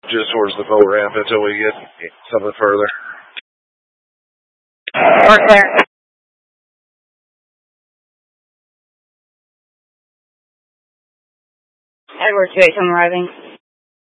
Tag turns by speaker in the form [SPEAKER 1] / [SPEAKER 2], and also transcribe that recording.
[SPEAKER 1] just towards the boat ramp until we get something further.
[SPEAKER 2] We're clear. Edward 281 arriving.